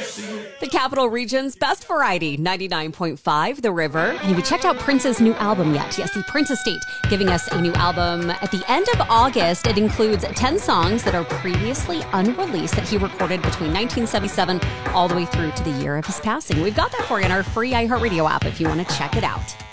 The Capital Region's best variety, 99.5 The River. Have you checked out Prince's new album yet? Yes, the Prince Estate giving us a new album at the end of August. It includes 10 songs that are previously unreleased that he recorded between 1977 all the way through to the year of his passing. We've got that for you in our free iHeartRadio app if you want to check it out.